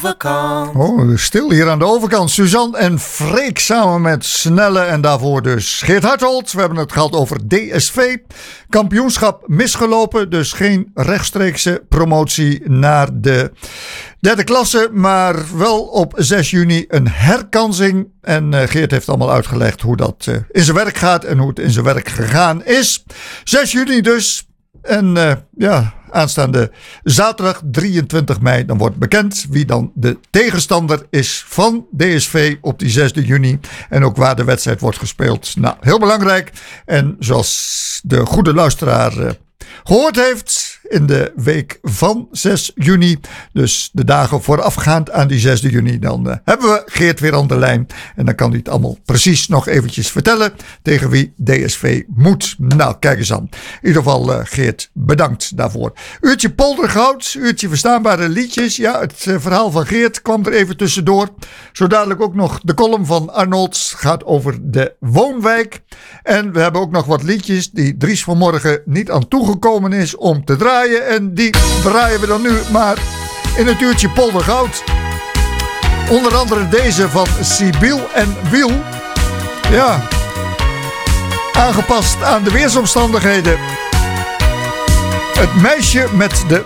overkant. Oh, stil hier aan de overkant. Suzanne en Freek samen met Snelle. En daarvoor dus Geert Harthold. We hebben het gehad over DSV. Kampioenschap misgelopen. Dus geen rechtstreekse promotie naar de derde klasse. Maar wel op 6 juni een herkansing. En Geert heeft allemaal uitgelegd hoe dat in zijn werk gaat. En hoe het in zijn werk gegaan is. 6 juni dus. En aanstaande zaterdag 23 mei, dan wordt bekend wie dan de tegenstander is van DSV op die 6 juni. En ook waar de wedstrijd wordt gespeeld. Nou, heel belangrijk. En zoals de goede luisteraar gehoord heeft in de week van 6 juni. Dus de dagen voorafgaand aan die 6 juni. Dan hebben we Geert weer aan de lijn. En dan kan hij het allemaal precies nog eventjes vertellen tegen wie DSV moet. Nou, kijk eens aan. In ieder geval Geert, bedankt daarvoor. Uurtje poldergoud, uurtje verstaanbare liedjes. Ja, het verhaal van Geert kwam er even tussendoor. Zo dadelijk ook nog de column van Arnold gaat over de woonwijk. En we hebben ook nog wat liedjes die Dries vanmorgen niet aan toegekomen is om te draaien. En die draaien we dan nu maar in het uurtje poldergoud. Onder andere deze van Sibyl en Wiel. Ja, aangepast aan de weersomstandigheden. Het meisje met de